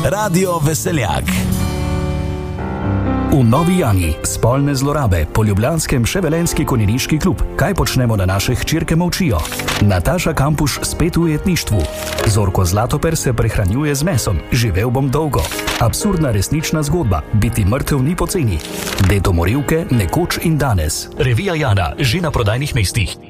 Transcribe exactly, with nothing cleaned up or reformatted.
Radio Veseljak. V Novi Jani spolne zlorabe po ljubljanskem Ševelenski konjeniški klub. Kaj počnemo, da naše hčerke molčijo? Nataša Kampuš spet v ujetništvu. Zorko Zlatoper se prehranjuje z mesom. Živel bom dolgo. Absurdna resnična zgodba. Biti mrtev ni poceni. Dedo Morilke, nekoč in danes. Revija Jana, že na prodajnih mestih.